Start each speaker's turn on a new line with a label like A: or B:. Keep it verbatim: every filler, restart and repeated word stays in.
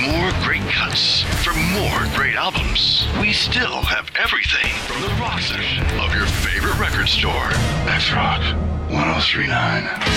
A: more great cuts, for more great albums, we still have everything from the rock section of your favorite record store. X Rock one oh three point nine.